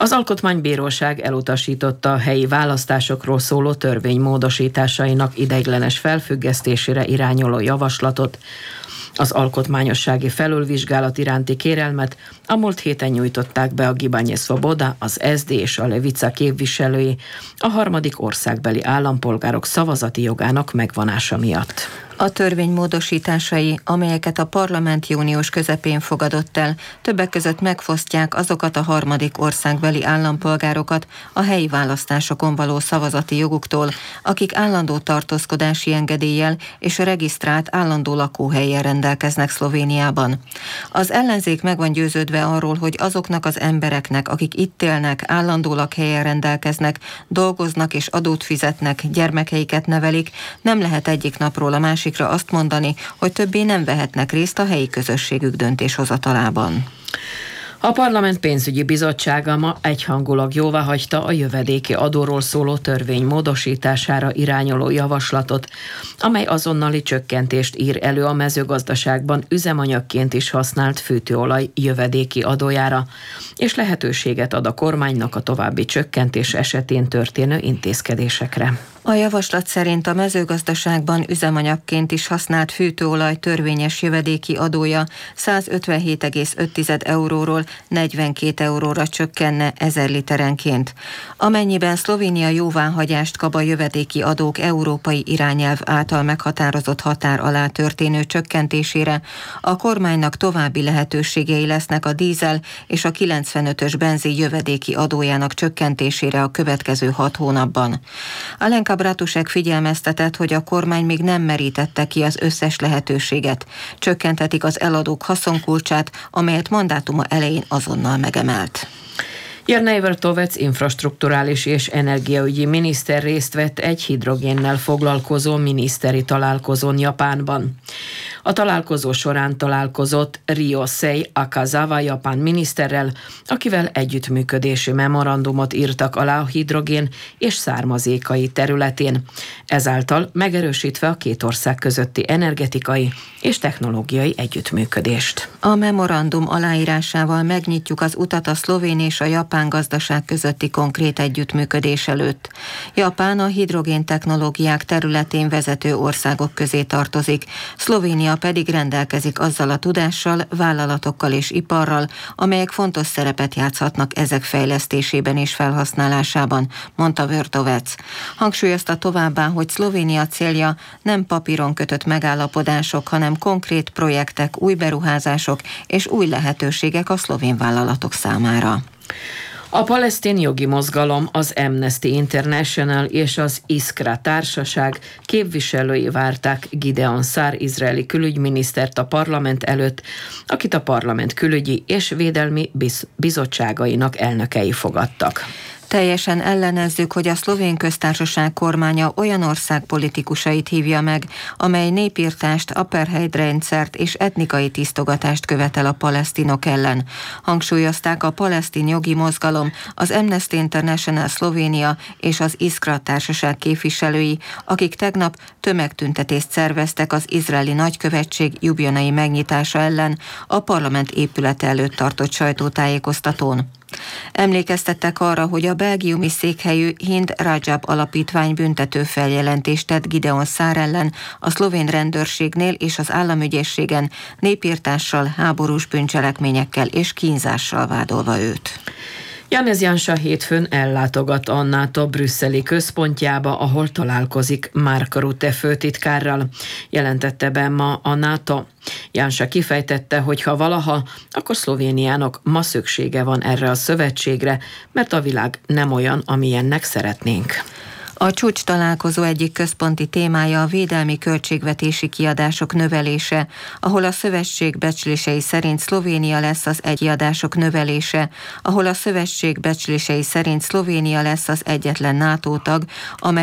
Az Alkotmánybíróság elutasította a helyi választásokról szóló törvény módosításainak ideiglenes felfüggesztésére irányuló javaslatot. Az alkotmányossági felülvizsgálat iránti kérelmet a múlt héten nyújtották be a Gibanye Svoboda, az SD és a Levica képviselői a harmadik országbeli állampolgárok szavazati jogának megvonása miatt. A törvény módosításai, amelyeket a parlament június közepén fogadott el, többek között megfosztják azokat a harmadik országbeli állampolgárokat a helyi választásokon való szavazati joguktól, akik állandó tartózkodási engedéllyel és regisztrált állandó lakóhellyel rendelkeznek Szlovéniában. Az ellenzék meg van győződve arról, hogy azoknak az embereknek, akik itt élnek, állandó lakhelyen rendelkeznek, dolgoznak és adót fizetnek, gyermekeiket nevelik, nem lehet egyik napról a másikra azt mondani, hogy többé nem vehetnek részt a helyi közösségük döntéshozatalában. A Parlament pénzügyi bizottsága ma egyhangulag jóváhagyta a jövedéki adóról szóló törvény módosítására irányuló javaslatot, amely azonnali csökkentést ír elő a mezőgazdaságban üzemanyagként is használt fűtőolaj jövedéki adójára, és lehetőséget ad a kormánynak a további csökkentés esetén történő intézkedésekre. A javaslat szerint a mezőgazdaságban üzemanyagként is használt fűtőolaj törvényes jövedéki adója 157,5 euróról 42 euróra csökkenne 1000 literenként. Amennyiben Szlovénia jóváhagyást kap a jövedéki adók európai irányelv által meghatározott határ alá történő csökkentésére, a kormánynak további lehetőségei lesznek a dízel és a 95-ös benzin jövedéki adójának csökkentésére a következő 6 hónapban. Alenka Bratusek figyelmeztetett, hogy a kormány még nem merítette ki az összes lehetőséget. Csökkentetik az eladók haszonkulcsát, amelyet mandátuma elején azonnal megemelt. Jarnai Vertovec infrastrukturális és energiaügyi miniszter részt vett egy hidrogénnel foglalkozó miniszteri találkozón Japánban. A találkozó során találkozott Ryosei Akazawa japán miniszterrel, akivel együttműködési memorandumot írtak alá a hidrogén és származékai területén, ezáltal megerősítve a két ország közötti energetikai és technológiai együttműködést. A memorandum aláírásával megnyitjuk az utat a szlovén és a japán gazdaság közötti konkrét együttműködés előtt. Japán a hidrogén technológiák területén vezető országok közé tartozik, Szlovénia pedig rendelkezik azzal a tudással, vállalatokkal és iparral, amelyek fontos szerepet játszhatnak ezek fejlesztésében és felhasználásában, mondta Vertovec. Hangsúlyozta továbbá, hogy Szlovénia célja nem papíron kötött megállapodások, hanem konkrét projektek, új beruházások és új lehetőségek a szlovén vállalatok számára. A palesztin jogi mozgalom, az Amnesty International és az Iskra társaság képviselői várták Gideon Sa'ar izraeli külügyminisztert a parlament előtt, akit a parlament külügyi és védelmi bizottságainak elnökei fogadtak. Teljesen ellenezzük, hogy a szlovén köztársaság kormánya olyan ország politikusait hívja meg, amely népirtást, apartheid rendszert és etnikai tisztogatást követel a palesztinok ellen. Hangsúlyozták a palesztin jogi mozgalom, az Amnesty International Szlovénia és az Iskra társaság képviselői, akik tegnap tömegtüntetést szerveztek az izraeli nagykövetség ljubljanai megnyitása ellen a parlament épülete előtt tartott sajtótájékoztatón. Emlékeztettek arra, hogy a belgiumi székhelyű Hind Rajab alapítvány büntető feljelentést tett Gideon Sa'ar ellen a szlovén rendőrségnél és az államügyészségen népirtással, háborús bűncselekményekkel és kínzással vádolva őt. Janez Janša hétfőn ellátogat a NATO brüsszeli központjába, ahol találkozik Mark Rutte főtitkárral, jelentette be ma a NATO. Janša kifejtette, hogy ha valaha, akkor Szlovéniának ma szüksége van erre a szövetségre, mert a világ nem olyan, amilyennek szeretnénk. A csúcs találkozó egyik központi témája a védelmi költségvetési kiadások növelése, ahol a szövetség becslései szerint Szlovénia lesz az kiadások növelése, ahol a szövetség becslései szerint Szlovénia lesz az egyetlen NATO tag, amely